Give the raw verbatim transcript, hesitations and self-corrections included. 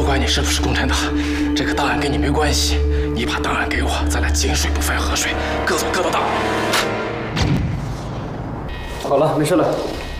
管你是不是共产党，这个档案跟你没关系。你把档案给我，咱俩井水不犯河水，各走各的道。 好了，没事了。